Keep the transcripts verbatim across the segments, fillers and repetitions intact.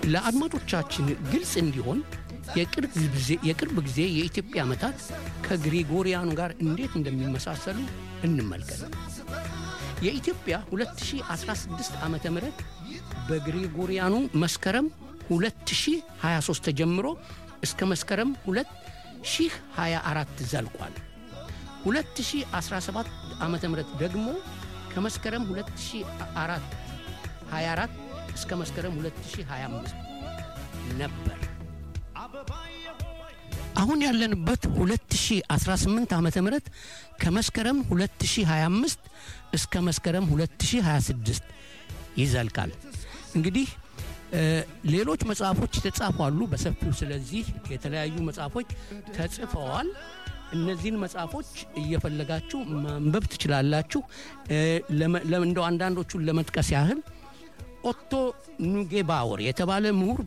ለአድማጮቻችን ግልጽ እንዲሆን የቅርብ ጊዜ የቅርብ ጊዜ የኢትዮጵያ ዓመታት ከግሪጎሪያኑ ጋር እንዴት እንደሚመሳሰሉ እንመልከት። የኢትዮጵያ ሁለት ሺህ አስራ ስድስት ዓመተ ምህረት በግሪጎሪያኑ መስከረም ሁለት ሺህ ሃያ ሶስት ተጀምሮ እስከ መስከረም ሁለት ሺህ ሃያ አራት ዘልቋል። ሁለት ሺህ አስራ ሰባት ዓመተ ምህረት ደግሞ ከመስከረም ሁለት ሺህ ሃያ አራት እስከ መስከረም ሁለት ሺህ ሃያ አምስት ነበር። አሁን ያለንበት ሁለት ሺህ አስራ ስምንት ዓመተ ምህረት ከመስከረም ሁለት ሺህ ሃያ አምስት እስከ መስከረም ሁለት ሺህ ሃያ ስድስት ይዘልቃል። እንግዲህ ሌሎች መጽሐፎች ተጻፉ አሉ በሰፊው። ስለዚህ የተለያዩ መጽሐፎች ተጽፈዋል። እነዚህን መጽሐፎች እየፈለጋችሁ ማንበብ ትችላላችሁ። ለምንድነው አንዳንዶቹን ለመጥቀስ ያህል ኦቶ ኑጌባወር የተባለ ምሁር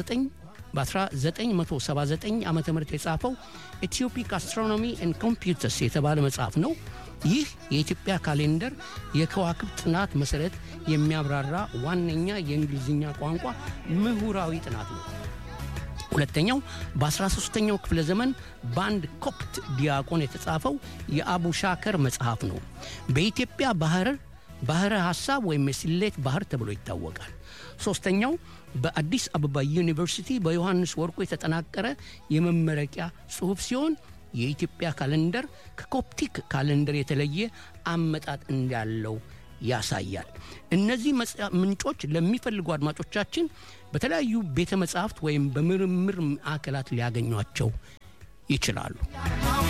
በ1979 ዓመተ ምህረት የጻፈው ኢትዮፒክ አስትሮኖሚ ኤንድ ኮምፒውተርስ የተባለ መጽሐፍ ነው። ይህ የኢትዮጵያ ካሌንደር የከዋክብት ጥናት መሰረት የሚያብራራ ዋነኛ የእንግሊዝኛ ቋንቋ ምሁራዊ ጥናት ነው። ሁለተኛው በ13ኛው ክፍለ ዘመን ባንድ ኮፕት ዲያቆን የተጻፈው የአቡ ሻከር መጽሐፍ ነው። በኢትዮጵያ ባህር ባህረ ሐሳብ ወይም የስሌት ባህር ተብሎ ይታወቃል። ሶስተኛው በአዲስ አበባ ዩኒቨርሲቲ በዮሐንስ ወርቁ የተጠናቀረ የመመረቂያ ጽሑፍ ሲሆን የኢትዮጵያ ካሌንደር ከኮፕቲክ ካሌንደር የተለየ አመጣጥ እንዳለው ያሳያል። እነዚህ ምንጮች ለሚፈልጉ አድማጮቻችን በተለያዩ ቤተ መጻሕፍት ወይም በምርምር ማዕከላት ሊያገኟቸው ይችላሉ።